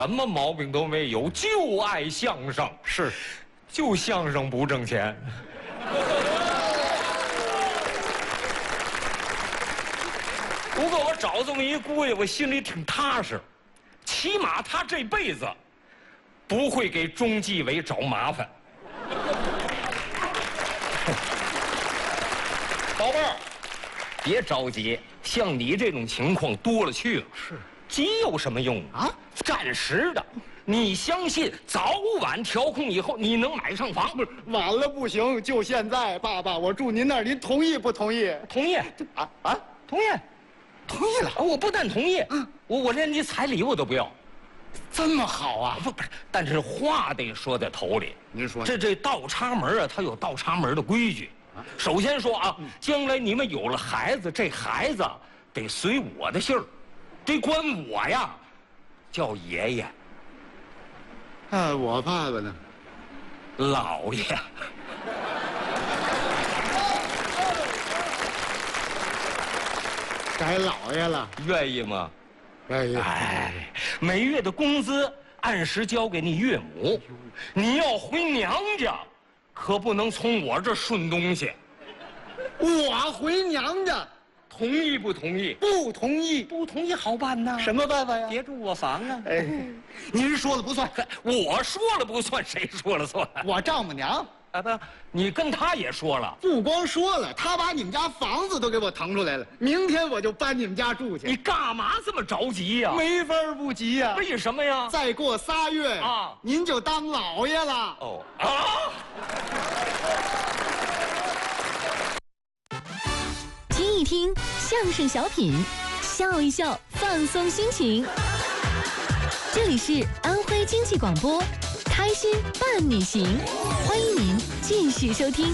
什么毛病都没有，就爱相声。 是， 就相声不挣钱。不过我找这么一姑爷，我心里挺踏实，起码他这辈子不会给中纪委找麻烦。宝贝儿，别着急，像你这种情况多了去了。 是， 急有什么用啊？暂时的。你相信早晚调控以后，你能买上房？ 不是，晚了不行，就现在，爸爸，我住您那儿，您同意不同意？ 同意。同意。 同意了。 我不但同意，我连你彩礼我都不要。 这么好啊？ 不是，但是话得说在头里。 您说这倒插门啊，它有倒插门的规矩。首先说啊，将来你们有了孩子，这孩子得随我的姓儿，得管我呀叫爷爷。 我爸爸呢？ 老爷。 改老爷了， 愿意吗？ 愿意。 哎，每月的工资按时交给你岳母。你要回娘家，可不能从我这顺东西。 我回娘家， 同意不同意？ 不同意。 不同意好办呐。 什么办法呀？ 别住我房啊！ 哎，您说了不算， 我说了不算，谁说了算？ 我丈母娘。 不，你跟他也说了。 不光说了，他把你们家房子都给我腾出来了，明天我就搬你们家住去。 你干嘛这么着急呀？ 没法不急呀。 为什么呀？ 再过3月啊， 您就当老爷了。 哦啊！ 听一听相声小品，笑一笑，放松心情。这里是安徽经济广播，开心伴你行，欢迎您继续收听。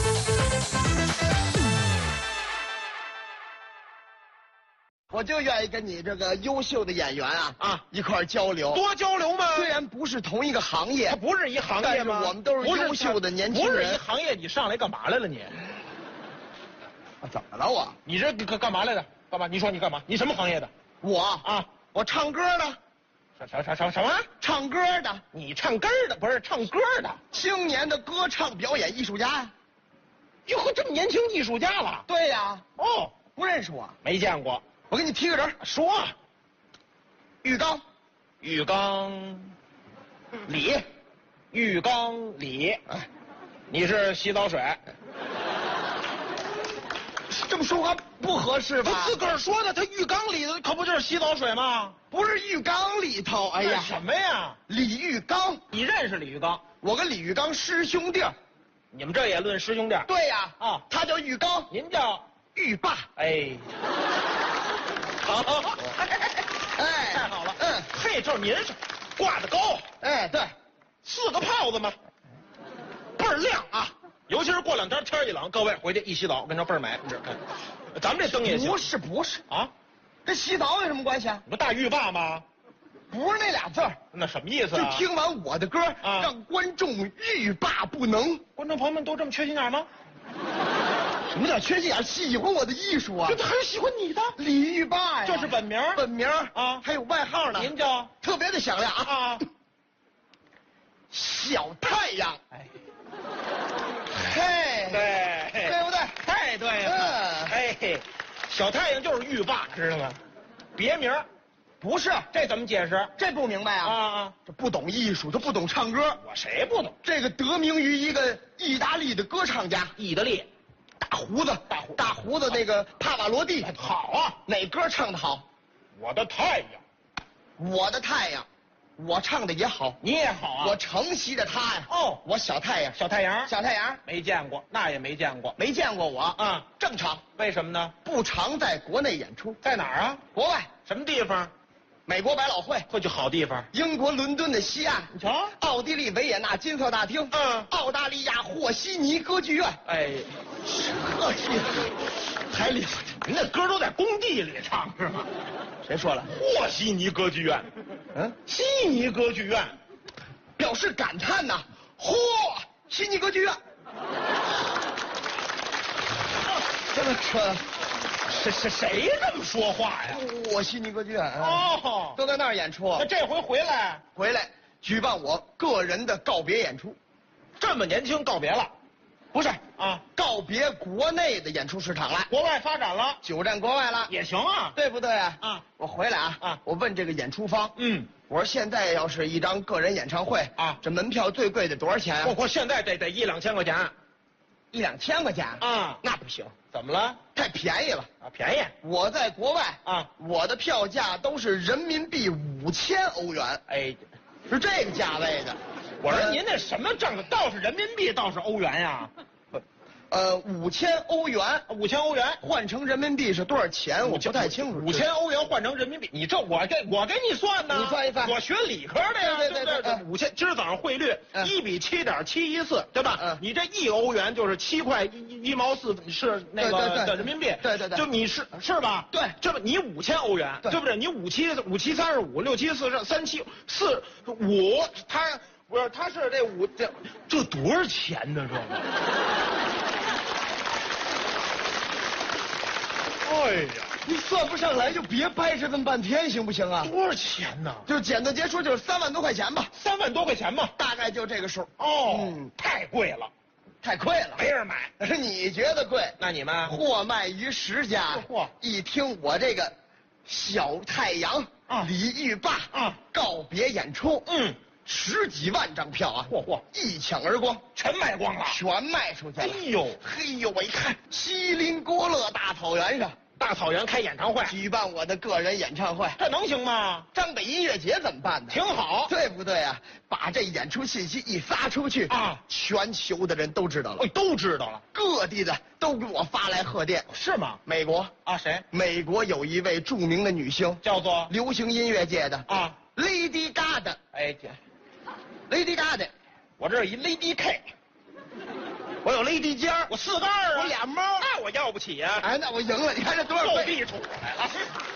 我就愿意跟你这个优秀的演员一块儿交流， 多交流吗？ 虽然不是同一个行业， 它不是一行业吗？ 但是我们都是优秀的年轻人。 不是一行业，你上来干嘛来了你？ 怎么了我？ 你这干嘛来的？干嘛？你说你干嘛？你什么行业的？ 我唱歌的。 什么？ 唱歌的。 你唱歌的不是唱歌的？ 青年的歌唱表演艺术家呀。 哟呵，这么年轻艺术家了？ 对呀。 哦， 不认识我？ 没见过。 我给你提个人， 说。 浴缸里，浴缸里。哎，你是洗澡水。 这么说话不合适吧？ 他自个儿说的，他浴缸里的可不就是洗澡水吗？ 不是浴缸里头，哎呀， 什么呀？ 李玉刚， 你认识李玉刚？ 我跟李玉刚师兄弟。 你们这也论师兄弟？ 对呀。他叫玉刚， 您叫玉爸。 哎，好， 哎， 太好了。嘿，这您是挂的高。 哎，对 ，4个泡子嘛，倍儿亮啊。尤其是过2天天一冷，各位回去一洗澡，跟这倍儿美。咱们这灯也行。 不是啊， 跟洗澡有什么关系啊？ 你不大浴霸吗？ 不是那俩字儿。 那什么意思啊？ 就听完我的歌，让观众欲罢不能。 观众朋友们都这么缺心眼吗？ 什么叫缺心眼？喜欢我的艺术啊！ 这还是喜欢你的李玉霸呀， 这是本名。 本名啊，还有外号呢。 您叫特别的响亮啊，小太阳。 哎， 嘿，对不对？ 太对了。哎，小太阳就是浴霸，知道吗？别名。 不是， 这怎么解释？ 这不明白啊！这不懂艺术，他不懂唱歌。 我谁不懂？ 这个得名于一个意大利的歌唱家， 意大利， 大胡子那个帕瓦罗蒂。 好啊， 哪歌唱得好？ 我的太阳， 我的太阳，我唱的也好， 你也好啊。 我承袭着他呀。 哦， 我小太阳， 小太阳， 小太阳， 没见过，那也没见过， 没见过我啊。 正常， 为什么呢？ 不常在国内演出， 在哪儿啊？ 国外， 什么地方？ 美国百老汇， 这就好地方。 英国伦敦的西岸， 你瞧， 奥地利维也纳金色大厅，澳大利亚和稀泥歌剧院。 哎， 这还厉害！ 您那歌都在工地里唱是吗？ 谁说了？ 和稀泥歌剧院，稀泥歌剧院， 表示感叹呐。嚯，稀泥歌剧院，这么扯， 谁这么说话呀？ 我悉尼歌剧院哦， 都在那儿演出。 那这回回来举办我个人的告别演出。 这么年轻告别了？ 不是啊， 告别国内的演出市场了， 国外发展了， 久战国外了， 也行啊， 对不对啊？ 啊， 我回来我问这个演出方，我说现在要是一张个人演唱会啊， 这门票最贵得多少钱啊？ 我现在得1-2千块钱 ，1-2千块钱啊， 那不行， 怎么了？ 太便宜了啊，便宜！ 我在国外啊， 我的票价都是人民币5000欧元， 哎， 是这个价位的。 我说您那什么账，倒是人民币，倒是欧元呀 ？5000欧元 ，5000欧元换成人民币是多少钱？我不太清楚。 5000欧元换成人民币，你这我给你算呢？ 你算一算。 我学理科的呀，对不对？5000，今儿早上汇率1比7.714，对吧？你这1欧元就是7块1毛4，是那个的人民币。 对， 就你是吧？ 对， 这不你5000欧元，对不对？你5735，6740，3745，他不是他是这多少钱呢？这。哎呀， 你算不上来就别掰扯这么半天，行不行啊？ 多少钱呢？ 就简单结束就是3万多块钱吧 ，3万多块钱吧， 大概就这个数。 太贵了， 太贵了， 没人买。 你觉得贵？ 那你们货卖于10家。一听我这个小太阳李玉霸告别演出，10几万张票啊！一抢而光， 全卖光了， 全卖出去了。 哎呦， 我一看，锡林郭勒大草原上， 大草原开演唱会， 举办我的个人演唱会， 这能行吗？ 张北音乐节怎么办呢？ 挺好， 对不对啊？把这演出信息一发出去全球的人都知道了， 都知道了， 各地的都给我发来贺电， 是吗？ 美国谁？ 美国有一位著名的女星， 叫做流行音乐界的Lady Gaga。 哎姐。 Lady Gaga， 我这有一 Lady K， 我有 Lady 尖儿， 我4个2啊， 我俩猫， 那我要不起呀！ 哎，那我赢了，你看这多少倍？出来了，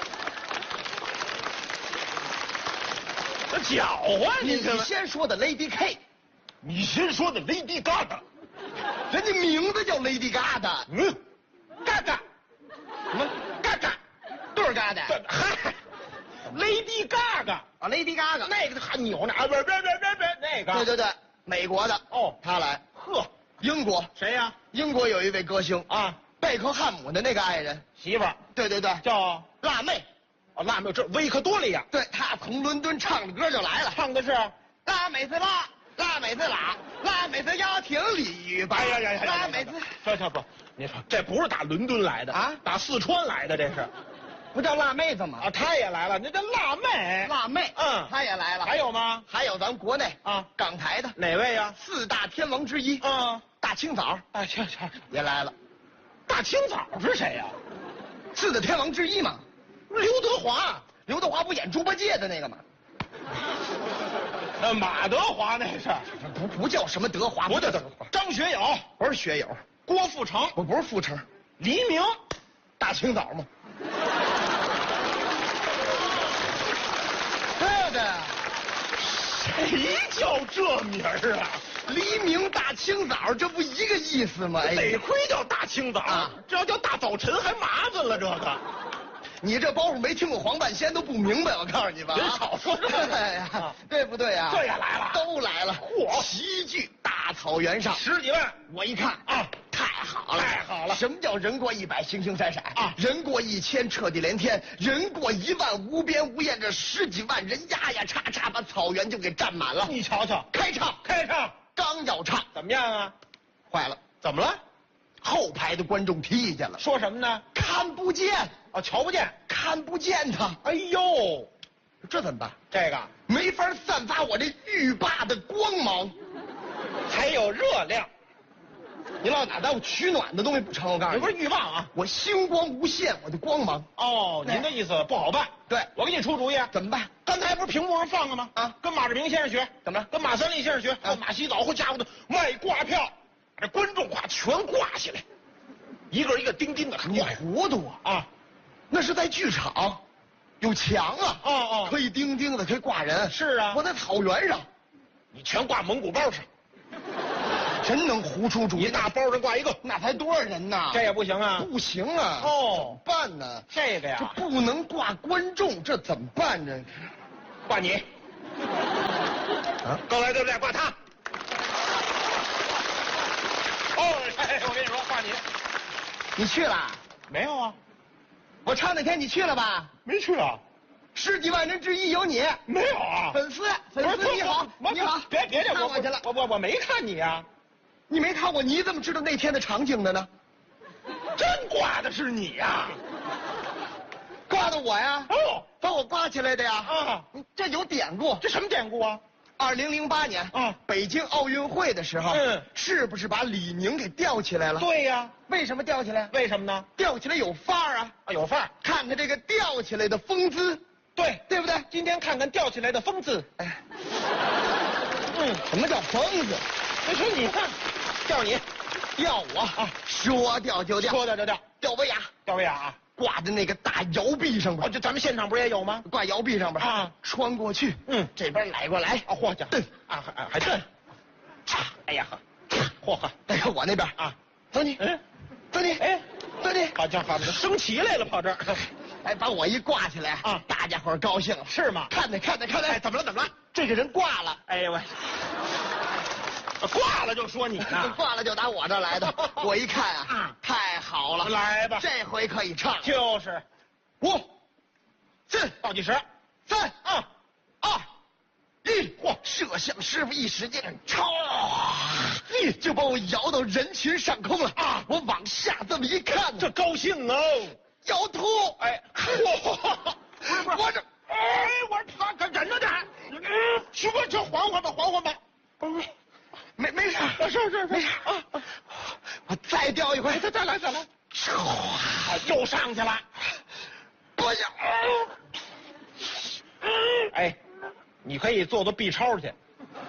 这搅和你先说的 Lady K， 你先说的 Lady Gaga， 人家名字叫 Lady Gaga， Gaga， 什么 Gaga， 对儿 Gaga， 嗨。Lady Gaga Lady Gaga 那个还扭呢不是那个对，美国的他来。英国谁呀？ 英国有一位歌星贝克汉姆的那个爱人媳妇儿， 对， 叫辣妹。 辣妹，这维克多利亚。 对，他从伦敦唱着歌就来了， 唱的是辣妹子辣，辣妹子辣，辣妹子家庭里吧。辣妹子。 不，你说这不是打伦敦来的打四川来的，这是。 不叫辣妹子吗？ 她也来了，那叫辣妹。 她也来了。 还有吗？ 还有咱国内港台的哪位呀 ？4大天王之一大清早。 大清早也来了。 大清早是谁呀 ？4大天王之一嘛。 刘德华。 刘德华不演猪八戒的那个吗？ 马德华那是。 不叫什么德华， 不叫德华。张学友不是学友。 郭富城不是富城。 黎明。 大清早嘛。 谁叫这名儿啊？ 黎明大清早，这不一个意思吗？ 得亏叫大清早这要叫大早晨还麻烦了。这个， 你这包袱没听过黄半仙都不明白。我告诉你吧， 别少说这个，对不对呀？ 这也来了， 都来了。齐聚大草原上 10几万， 我一看太好了。什么叫人过100星星闪闪人过1000彻底连天，人过1万无边无沿，这10几万人呀叉叉把草原就给占满了。 你瞧瞧， 开唱，刚要唱， 怎么样啊？ 坏了， 怎么了？ 后排的观众提意见了， 说什么呢？ 看不见瞧不见， 看不见他。 哎呦， 这怎么办？ 这个没法散发我这欲罢的光芒， 还有热量。 你老打我取暖的东西不成？我告诉你， 不是欲望我星光无限，我的光芒。 您的意思不好办。 对， 我给你出主意， 怎么办？ 刚才不是屏幕上放了吗？跟马志明先生学， 怎么了？ 跟马三立先生学，马洗澡，好家伙的，卖挂票，把这观众全挂起来，一个一个钉钉的看。 你糊涂那是在剧场，有墙可以钉钉的，可以挂人。 是啊， 我在草原上， 你全挂蒙古包上。 真能胡出主意， 一大包上挂一个， 那才多少人呢？ 这也不行啊！ 不行啊！ 哦， 怎么办呢？ 这个呀， 这不能挂观众，这怎么办呢？ 挂你。刚才对不对？挂他。哦，我跟你说，挂你。 你去了？ 没有啊， 我唱那天你去了吧？ 没去啊。 10几万人之一有你。 没有啊。 粉丝你好，你好。 别看我去了。 我没看你啊。 你没看我，你怎么知道那天的场景的呢？ 真挂的是你呀？ 挂的我呀？ 哦， 把我挂起来的呀？ 啊， 这有典故。 这什么典故啊 ？2008年，北京奥运会的时候，是不是把李宁给吊起来了？ 对呀。 为什么吊起来？ 为什么呢？ 吊起来有范儿啊！ 有范儿。 看看这个吊起来的风姿，对不对？ 今天看看吊起来的风姿。 哎，什么叫风姿？ 没说你看，吊你， 吊我啊！说吊就吊， 说吊就吊， 吊威亚， 吊威亚啊！ 挂在那个大摇臂上边。 哦，这咱们现场不是也有吗？ 挂摇臂上边啊， 穿过去，这边来过来， 嚯家， 蹬啊，还蹬，哎呀呵，嚯呵， 再看我那边啊，走你，走你，走你， 好家伙，升旗来了，跑这儿， 哎，把我一挂起来啊，大家伙高兴了， 是吗？ 看看， 哎，怎么了？ 这个人挂了， 哎呦喂，挂了就说你呢， 挂了就打我这儿来的。我一看啊，太好了， 来吧， 这回可以唱了。 就是 5、4 倒计时 ，3、2、1， 嚯！ 摄像师傅一使劲，就把我摇到人群上空了啊！我往下这么一看， 这高兴哦， 摇头， 哎，嚯！不是， 我这， 哎，我他忍着点，行吧，这缓缓吧， 没事， 是没事啊！我再吊一回， 再来，又上去了， 不行， 哎，你可以做 B 超去。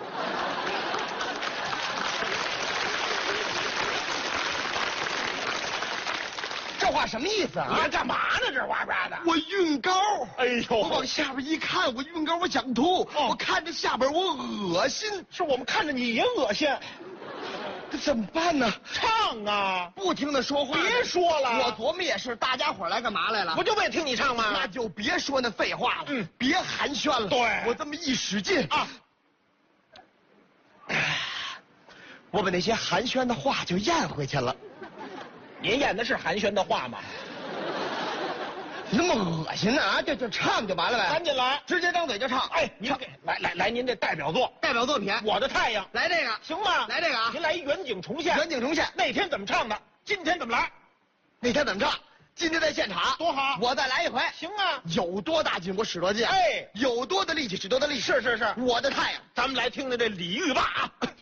这话什么意思啊？ 你干嘛呢？这哇哇的！ 我晕高， 哎呦！ 我往下边一看，我晕高，我想吐。我看着下边，我恶心。 是我们看着你也恶心， 这怎么办呢？ 唱啊！ 不停的说话。 别说了， 我琢磨也是，大家伙来干嘛来了？ 不就为听你唱吗？ 那就别说那废话了，别寒暄了。 对， 我这么一使劲啊，我把那些寒暄的话就咽回去了。 您演的是寒暄的话吗？ 那么恶心呢啊！就唱就完了呗。 赶紧来， 直接张嘴就唱。 哎，您给来，您这代表作品《 我的太阳》， 来这个行吗？ 来这个啊！ 您来一远景重现。那天怎么唱的？今天怎么来？ 那天怎么唱？今天在现场多好！ 我再来一回。 行啊！ 有多大劲我使多劲。 哎， 有多的力气使多的力气。 是。 我的太阳， 咱们来听听这李玉霸啊。